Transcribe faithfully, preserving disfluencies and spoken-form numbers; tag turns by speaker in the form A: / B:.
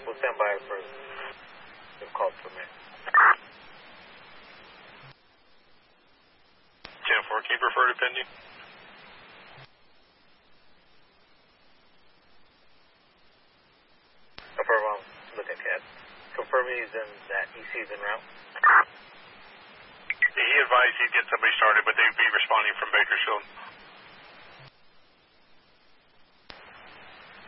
A: We'll stand by for the call from me.
B: ten four, keep referred to pending.
A: Affirm, I'm looking at. Confirm he's in that E C's en route.
B: He advised he'd get somebody started, but they'd be responding from Bakersfield.